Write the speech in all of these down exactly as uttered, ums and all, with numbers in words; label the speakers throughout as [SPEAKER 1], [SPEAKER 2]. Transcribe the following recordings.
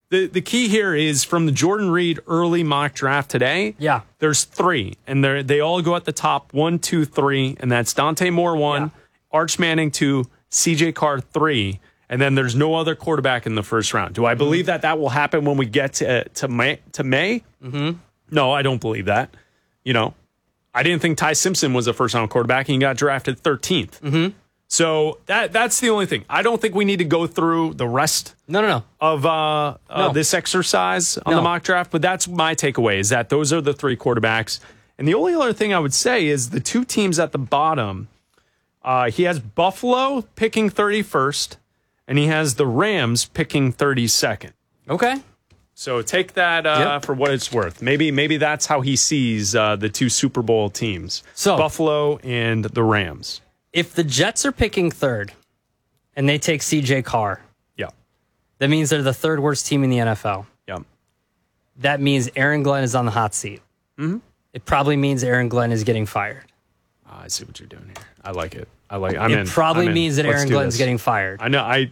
[SPEAKER 1] the, the key here is from the Jordan Reed early mock draft today.
[SPEAKER 2] Yeah.
[SPEAKER 1] There's three, and they they all go at the top one, two, three, and that's Dante Moore one, yeah. Arch Manning two, C J Carr three, and then there's no other quarterback in the first round. Do I believe mm-hmm. that that will happen when we get to to May? To May?
[SPEAKER 2] Mm-hmm.
[SPEAKER 1] No, I don't believe that. You know, I didn't think Ty Simpson was a first round quarterback, and he got drafted thirteenth.
[SPEAKER 2] Mm-hmm.
[SPEAKER 1] So that that's the only thing. I don't think we need to go through the rest
[SPEAKER 2] no, no, no.
[SPEAKER 1] of uh, uh,
[SPEAKER 2] no.
[SPEAKER 1] this exercise on
[SPEAKER 2] no.
[SPEAKER 1] the mock draft, but that's my takeaway is that those are the three quarterbacks. And the only other thing I would say is the two teams at the bottom, uh, he has Buffalo picking thirty-first, and he has the Rams picking thirty-second.
[SPEAKER 2] Okay.
[SPEAKER 1] So take that uh, yep. for what it's worth. Maybe maybe that's how he sees uh, the two Super Bowl teams,
[SPEAKER 2] so,
[SPEAKER 1] Buffalo and the Rams.
[SPEAKER 2] If the Jets are picking third and they take C J Carr,
[SPEAKER 1] yeah,
[SPEAKER 2] that means they're the third worst team in the N F L.
[SPEAKER 1] Yeah.
[SPEAKER 2] That means Aaron Glenn is on the hot seat.
[SPEAKER 1] Mm-hmm.
[SPEAKER 2] It probably means Aaron Glenn is getting fired.
[SPEAKER 1] Oh, I see what you're doing here. I like it. I like it. I'm
[SPEAKER 2] it
[SPEAKER 1] in.
[SPEAKER 2] probably
[SPEAKER 1] I'm
[SPEAKER 2] means
[SPEAKER 1] in.
[SPEAKER 2] that
[SPEAKER 1] Let's
[SPEAKER 2] Aaron Glenn's this. getting fired.
[SPEAKER 1] I know. I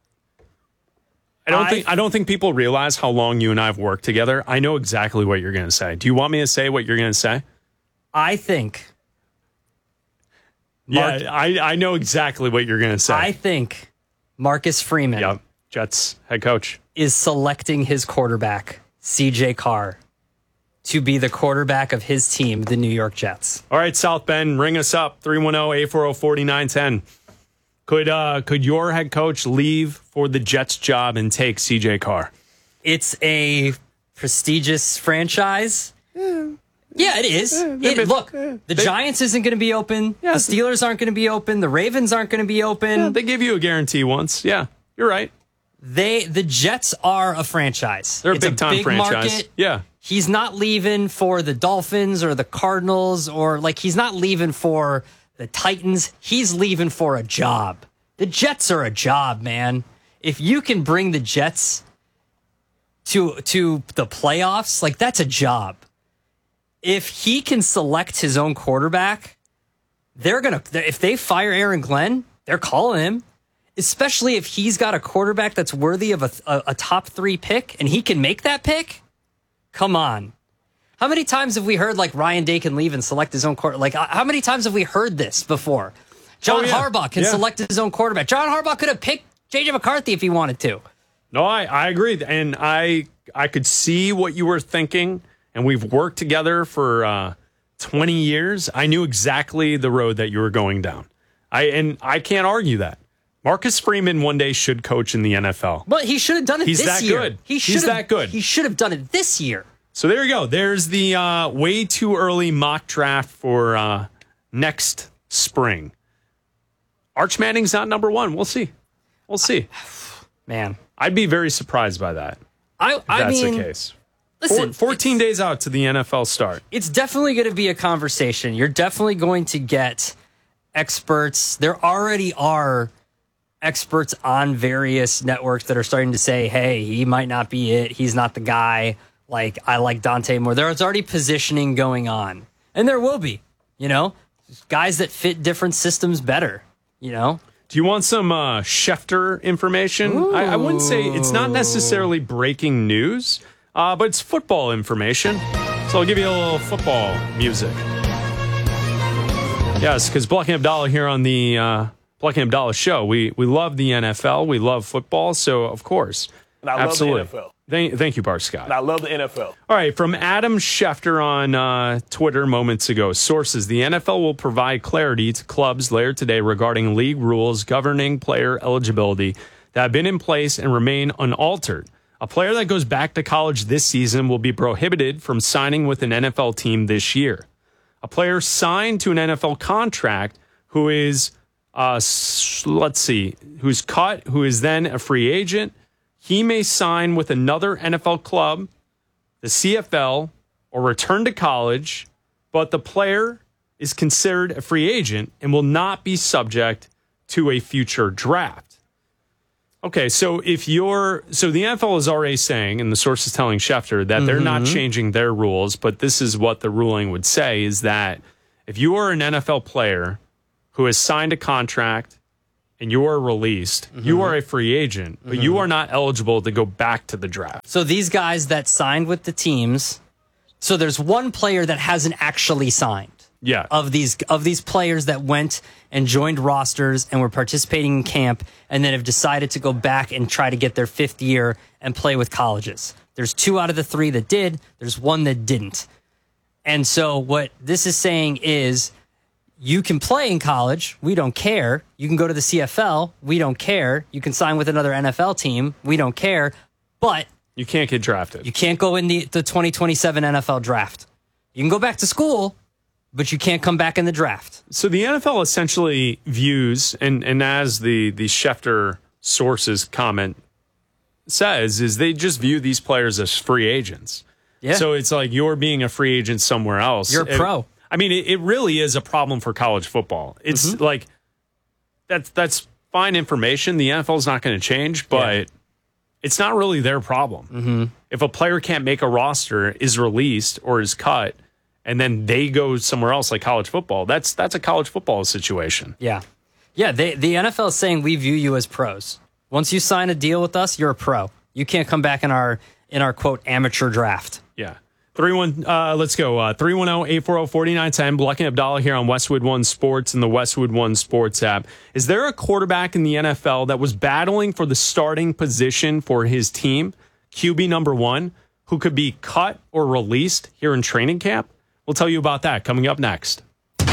[SPEAKER 1] I don't I, think I don't think people realize how long you and I have worked together. I know exactly what you're going to say. Do you want me to say what you're going to say?
[SPEAKER 2] I think
[SPEAKER 1] Mark, yeah, I, I know exactly what you're going to say.
[SPEAKER 2] I think Marcus Freeman
[SPEAKER 1] yep, Jets head coach
[SPEAKER 2] is selecting his quarterback, C J Carr, to be the quarterback of his team, the New York Jets.
[SPEAKER 1] All right, South Bend, ring us up, three one zero, eight four zero, four nine one zero. Could uh, could your head coach leave for the Jets job and take C J Carr?
[SPEAKER 2] It's a prestigious franchise.
[SPEAKER 1] Yeah.
[SPEAKER 2] Yeah, it is.
[SPEAKER 1] Yeah,
[SPEAKER 2] it,
[SPEAKER 1] been,
[SPEAKER 2] look,
[SPEAKER 1] yeah,
[SPEAKER 2] the
[SPEAKER 1] they,
[SPEAKER 2] Giants isn't going to be open. Yeah, the Steelers aren't going to be open. The Ravens aren't going to be open.
[SPEAKER 1] Yeah, they give you a guarantee once. Yeah, you're right.
[SPEAKER 2] They the Jets are a franchise.
[SPEAKER 1] They're a
[SPEAKER 2] it's
[SPEAKER 1] big
[SPEAKER 2] a
[SPEAKER 1] time
[SPEAKER 2] big
[SPEAKER 1] franchise.
[SPEAKER 2] Market.
[SPEAKER 1] Yeah.
[SPEAKER 2] He's not leaving for the Dolphins or the Cardinals or like he's not leaving for the Titans. He's leaving for a job. The Jets are a job, man. If you can bring the Jets to to the playoffs, like that's a job. If he can select his own quarterback, they're going to, if they fire Aaron Glenn, they're calling him, especially if he's got a quarterback that's worthy of a, a, a top three pick and he can make that pick. Come on. How many times have we heard like Ryan Day can leave and select his own quarterback? Like how many times have we heard this before? John oh, yeah. Harbaugh can yeah. select his own quarterback. John Harbaugh could have picked J J McCarthy if he wanted to.
[SPEAKER 1] No, I, I agree. And I, I could see what you were thinking. And we've worked together for uh, twenty years. I knew exactly the road that you were going down. I and I can't argue that. Marcus Freeman one day should coach in the N F L.
[SPEAKER 2] But he should have done it
[SPEAKER 1] He's
[SPEAKER 2] this
[SPEAKER 1] that
[SPEAKER 2] year.
[SPEAKER 1] Good.
[SPEAKER 2] He
[SPEAKER 1] He's that good.
[SPEAKER 2] He should have done it this year.
[SPEAKER 1] So there you go. There's the uh, way too early mock draft for uh, next spring. Arch Manning's not number one. We'll see. We'll see.
[SPEAKER 2] Man.
[SPEAKER 1] I'd be very surprised by that.
[SPEAKER 2] I,
[SPEAKER 1] if
[SPEAKER 2] I
[SPEAKER 1] that's
[SPEAKER 2] mean,
[SPEAKER 1] the case.
[SPEAKER 2] Listen,
[SPEAKER 1] fourteen days out to the N F L start.
[SPEAKER 2] It's definitely going to be a conversation. You're definitely going to get experts. There already are experts on various networks that are starting to say, hey, he might not be it. He's not the guy. Like, I like Dante Moore. There's already positioning going on. And there will be, you know, guys that fit different systems better, you know.
[SPEAKER 1] Do you want some uh, Schefter information? I, I wouldn't say it's not necessarily breaking news. Uh, but it's football information, so I'll give you a little football music. Yes, because Black and Abdallah here on the uh, Black and Abdallah show, we we love the N F L, we love football, so of course,
[SPEAKER 3] and I
[SPEAKER 1] absolutely.
[SPEAKER 3] love the N F L.
[SPEAKER 1] Thank, thank you, Bart Scott.
[SPEAKER 3] And I love the N F L.
[SPEAKER 1] All right, from Adam Schefter on uh, Twitter moments ago. Sources, the N F L will provide clarity to clubs later today regarding league rules governing player eligibility that have been in place and remain unaltered. A player that goes back to college this season will be prohibited from signing with an N F L team this year. A player signed to an N F L contract who is, uh, let's see, who's cut, who is then a free agent, he may sign with another N F L club, the C F L, or return to college, but the player is considered a free agent and will not be subject to a future draft. Okay, so if you're, so the N F L is already saying, and the source is telling Schefter, that mm-hmm. they're not changing their rules, but this is what the ruling would say, is that if you are an N F L player who has signed a contract and you are released, mm-hmm. you are a free agent, but mm-hmm. you are not eligible to go back to the draft.
[SPEAKER 2] So these guys that signed with the teams, so there's one player that hasn't actually signed.
[SPEAKER 1] Yeah.
[SPEAKER 2] Of these of these players that went and joined rosters and were participating in camp and then have decided to go back and try to get their fifth year and play with colleges. There's two out of the three that did. There's one that didn't. And so what this is saying is you can play in college. We don't care. You can go to the C F L. We don't care. You can sign with another N F L team. We don't care. But
[SPEAKER 1] you can't get drafted.
[SPEAKER 2] You can't go in the, the twenty twenty-seven N F L draft. You can go back to school, but you can't come back in the draft.
[SPEAKER 1] So the N F L essentially views, and, and as the, the Schefter sources comment says, is they just view these players as free agents. Yeah. So it's like you're being a free agent somewhere else.
[SPEAKER 2] You're a pro.
[SPEAKER 1] It, I mean, it, it really is a problem for college football. It's mm-hmm. like, that's, that's fine information. The N F L is not going to change, but yeah. it's not really their problem.
[SPEAKER 2] Mm-hmm.
[SPEAKER 1] If a player can't make a roster, is released or is cut, and then they go somewhere else like college football, that's that's a college football situation.
[SPEAKER 2] Yeah. Yeah, they, the N F L is saying we view you as pros. Once you sign a deal with us, you're a pro. You can't come back in our, in our quote, amateur draft.
[SPEAKER 1] Yeah. three one uh, let's go. Uh, three one zero, eight four zero, four nine one zero. Bleck and Abdallah here on Westwood One Sports and the Westwood One Sports app. Is there a quarterback in the N F L that was battling for the starting position for his team, Q B number one, who could be cut or released here in training camp? We'll tell you about that coming up next.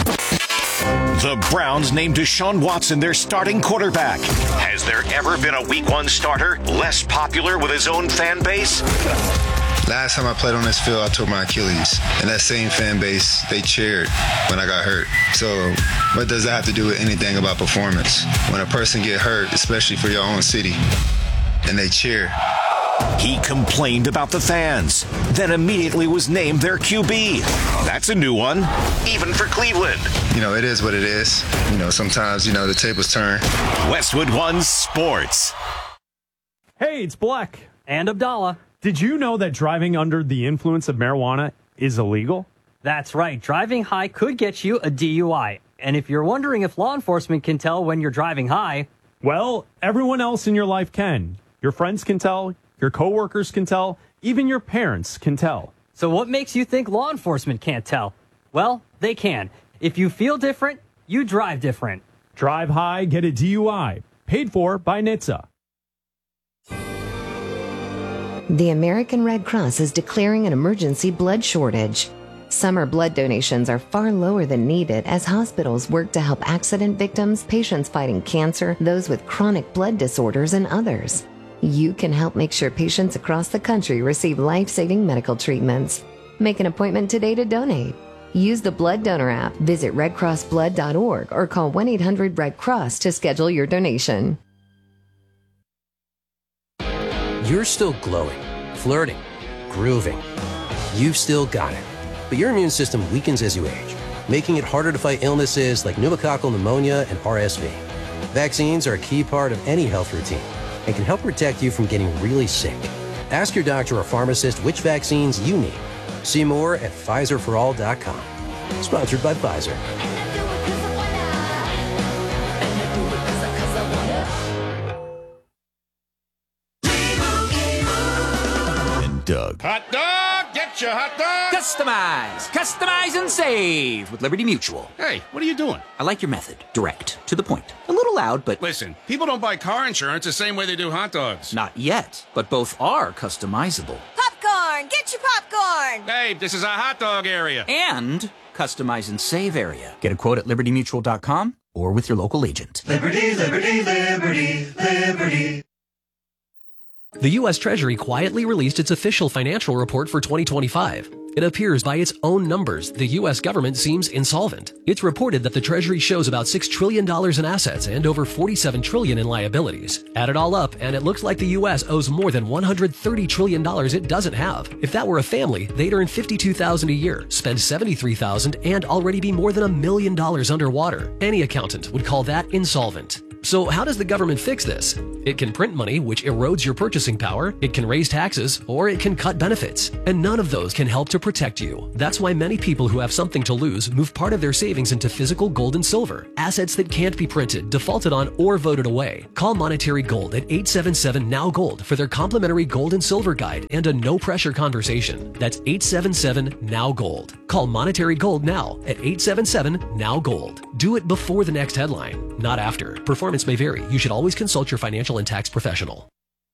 [SPEAKER 3] The Browns named Deshaun Watson their starting quarterback. Has there ever been a week one starter less popular with his own fan base?
[SPEAKER 4] Last time I played on this field, I tore my Achilles. And that same fan base, they cheered when I got hurt. So what does that have to do with anything about performance? When a person get hurt, especially for your own city, and they cheer.
[SPEAKER 3] He complained about the fans, then immediately was named their Q B. That's a new one, even for Cleveland.
[SPEAKER 4] You know, it is what it is. You know, sometimes, you know, the tables turn.
[SPEAKER 3] Westwood One Sports.
[SPEAKER 1] Hey, it's Bleck.
[SPEAKER 2] And Abdallah.
[SPEAKER 1] Did you know that driving under the influence of marijuana is illegal?
[SPEAKER 2] That's right. Driving high could get you a D U I. And if you're wondering if law enforcement can tell when you're driving high,
[SPEAKER 1] well, everyone else in your life can. Your friends can tell. Your coworkers can tell. Even your parents can tell.
[SPEAKER 2] So what makes you think law enforcement can't tell? Well, they can. If you feel different, you drive different.
[SPEAKER 1] Drive high, get a D U I. Paid for by N H T S A.
[SPEAKER 5] The American Red Cross is declaring an emergency blood shortage. Summer blood donations are far lower than needed as hospitals work to help accident victims, patients fighting cancer, those with chronic blood disorders, and others. You can help make sure patients across the country receive life-saving medical treatments. Make an appointment today to donate. Use the Blood Donor app, visit red cross blood dot org, or call one eight hundred red cross to schedule your donation.
[SPEAKER 6] You're still glowing, flirting, grooving. You've still got it. But your immune system weakens as you age, making it harder to fight illnesses like pneumococcal pneumonia and R S V. Vaccines are a key part of any health routine and can help protect you from getting really sick. Ask your doctor or pharmacist which vaccines you need. See more at Pfizer for all dot com. Sponsored by Pfizer.
[SPEAKER 3] And Doug.
[SPEAKER 7] Hot dog! Get your hot dog!
[SPEAKER 8] Customize! Customize and save with Liberty Mutual.
[SPEAKER 7] Hey, what are you doing?
[SPEAKER 8] I like your method. Direct. To the point. A little loud, but...
[SPEAKER 7] Listen, people don't buy car insurance the same way they do hot dogs.
[SPEAKER 8] Not yet, but both are customizable.
[SPEAKER 9] Popcorn! Get your popcorn!
[SPEAKER 7] Babe, this is a hot dog area.
[SPEAKER 8] And customize and save area. Get a quote at liberty mutual dot com or with your local agent.
[SPEAKER 10] Liberty, liberty, liberty, liberty.
[SPEAKER 11] The U S Treasury quietly released its official financial report for twenty twenty-five. It appears by its own numbers, the U S government seems insolvent. It's reported that the Treasury shows about six trillion dollars in assets and over forty-seven trillion dollars in liabilities. Add it all up, and it looks like the U S owes more than one hundred thirty trillion dollars it doesn't have. If that were a family, they'd earn fifty-two thousand dollars a year, spend seventy-three thousand dollars, and already be more than a million dollars underwater. Any accountant would call that insolvent. So how does the government fix this? It can print money, which erodes your purchasing power, it can raise taxes, or it can cut benefits. And none of those can help to protect you. That's why many people who have something to lose move part of their savings into physical gold and silver, assets that can't be printed, defaulted on, or voted away. Call Monetary Gold at eight seven seven, N O W Gold for their complimentary gold and silver guide and a no-pressure conversation. That's eight seven seven, N O W Gold. Call Monetary Gold now at eight seven seven, N O W Gold. Do it before the next headline, not after. Performance may vary. You should always consult your financial and tax professional.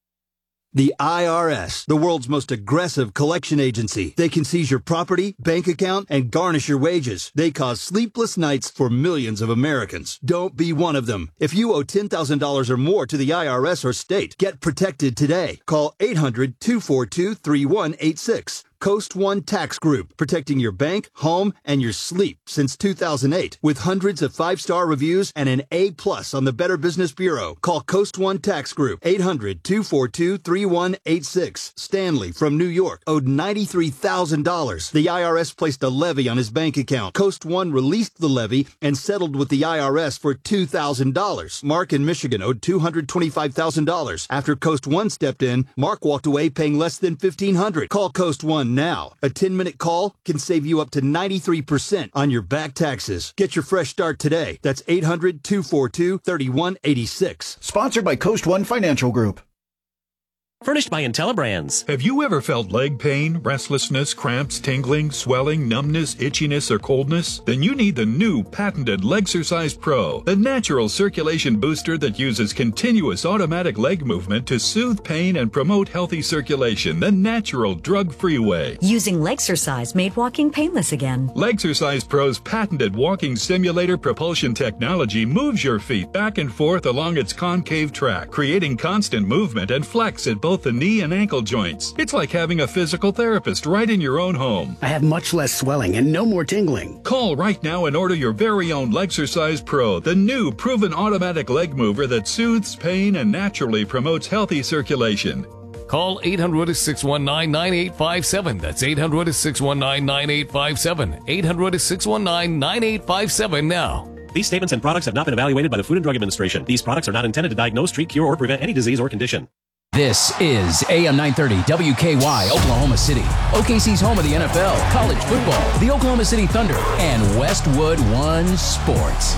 [SPEAKER 12] The I R S, the world's most aggressive collection agency. They can seize your property, bank account, and garnish your wages. They cause sleepless nights for millions of Americans. Don't be one of them. If you owe ten thousand dollars or more to the I R S or state, get protected today. Call eight hundred, two four two, three one eight six. Coast One Tax Group, protecting your bank, home, and your sleep since two thousand eight. With hundreds of five-star reviews and an A plus on the Better Business Bureau. Call Coast One Tax Group, eight hundred, two four two, three one eight six. Stanley from New York owed ninety-three thousand dollars. The I R S placed a levy on his bank account. Coast One released the levy and settled with the I R S for two thousand dollars. Mark in Michigan owed two hundred twenty-five thousand dollars. After Coast One stepped in, Mark walked away paying less than fifteen hundred dollars. Call Coast One now. A ten-minute call can save you up to ninety-three percent on your back taxes. Get your fresh start today. That's eight hundred, two four two, three one eight six.
[SPEAKER 13] Sponsored by Coast One Financial Group.
[SPEAKER 14] Furnished by IntelliBrands.
[SPEAKER 15] Have you ever felt leg pain, restlessness, cramps, tingling, swelling, numbness, itchiness, or coldness? Then you need the new patented Legsercise Pro, the natural circulation booster that uses continuous automatic leg movement to soothe pain and promote healthy circulation the natural drug-free way.
[SPEAKER 16] Using Legsercise made walking painless again.
[SPEAKER 15] Legsercise Pro's patented walking simulator propulsion technology moves your feet back and forth along its concave track, creating constant movement and flex at both the knee and ankle joints. It's like having a physical therapist right in your own home.
[SPEAKER 17] I have much less swelling and no more tingling.
[SPEAKER 15] Call right now and order your very own Legsercise Pro, the new proven automatic leg mover that soothes pain and naturally promotes healthy circulation.
[SPEAKER 18] Call eight hundred, six one nine, nine eight five seven. That's eight hundred, six one nine, nine eight five seven. eight hundred, six one nine, nine eight five seven now.
[SPEAKER 14] These statements and products have not been evaluated by the Food and Drug Administration. These products are not intended to diagnose, treat, cure, or prevent any disease or condition.
[SPEAKER 8] This is A M nine thirty W K Y, Oklahoma City. O K C's home of the N F L, college football, the Oklahoma City Thunder, and Westwood One Sports.